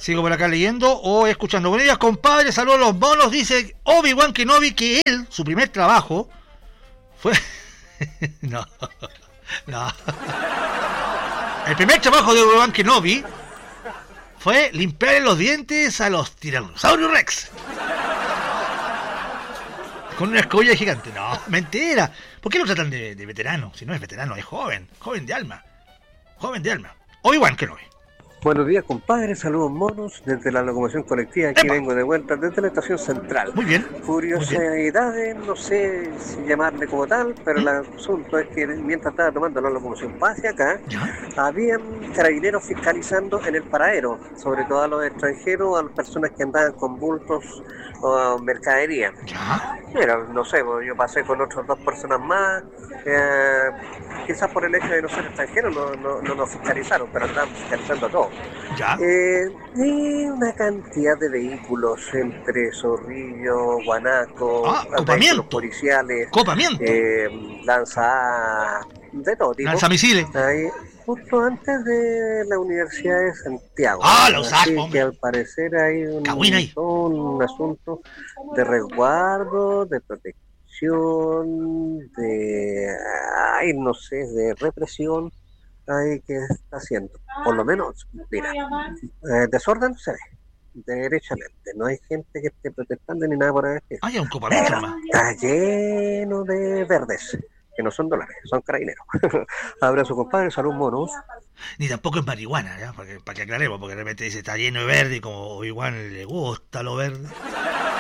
Sigo por acá leyendo o escuchando. Buenos días, compadre. Saludos a los monos. Dice Obi-Wan Kenobi que él, su primer trabajo, fue... no. El primer trabajo de Obi-Wan Kenobi fue limpiarle los dientes a los Tyrannosaurus Rex. Con una escoba gigante. No, mentira. ¿Por qué lo tratan de veterano? Si no es veterano, es joven. Joven de alma. Obi-Wan Kenobi. Buenos días, compadre. Saludos monos desde la locomoción colectiva. Aquí vengo de vuelta desde la estación central. Muy bien. Curiosidades, no sé si llamarle como tal, pero el asunto es que mientras estaba tomando la locomoción hacia acá, habían carabineros fiscalizando en el paradero, sobre todo a los extranjeros, a las personas que andaban con bultos o mercadería. Pero no sé, yo pasé con otras 2 personas más. Quizás por el hecho de no ser extranjeros no nos fiscalizaron, pero andaban fiscalizando a todos. Y una cantidad de vehículos entre Zorrillo, Guanaco, vehículos policiales, de todo tipo. Lanzamisiles. Ahí, justo antes de la Universidad de Santiago. Así que al parecer hay un asunto de resguardo, de protección, de represión. Ahí que está haciendo, por lo menos, mira, desorden se ve, derechamente, no hay gente que esté protestando ni nada por el estilo. Hay un copamiento más. Está lleno de verdes, que no son dólares, son carabineros. Abrazo, compadre, salud, monos. Ni tampoco es marihuana, ¿ya? Para que aclaremos, porque de repente dice está lleno de verde y como igual le gusta lo verde.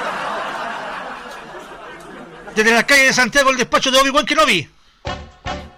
Desde la calle de Santiago, el despacho de Obi-Wan Kenobi.